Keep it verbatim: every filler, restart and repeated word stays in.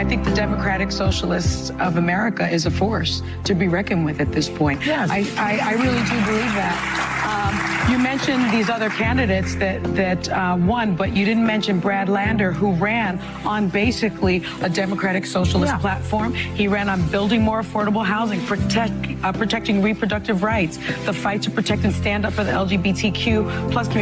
I think the Democratic Socialists of America is a force to be reckoned with at this point. Yes. I, I, I really do believe that. Um, you mentioned these other candidates that, that uh, won, but you didn't mention Brad Lander, who ran on basically a Democratic Socialist Yeah. platform. He ran on building more affordable housing, protect, uh, protecting reproductive rights, the fight to protect and stand up for the L G B T Q plus community.